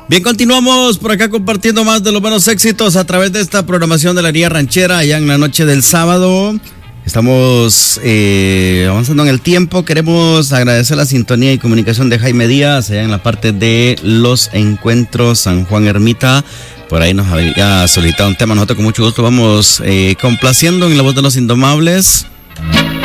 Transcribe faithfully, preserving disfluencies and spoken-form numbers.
Bien, continuamos por acá compartiendo más de los buenos éxitos a través de esta programación de la Liga Ranchera allá en la noche del sábado. Estamos eh, avanzando en el tiempo. Queremos agradecer la sintonía y comunicación de Jaime Díaz allá en la parte de los encuentros San Juan Ermita. Por ahí nos había solicitado un tema. Nosotros con mucho gusto vamos eh, complaciendo en la voz de los Indomables.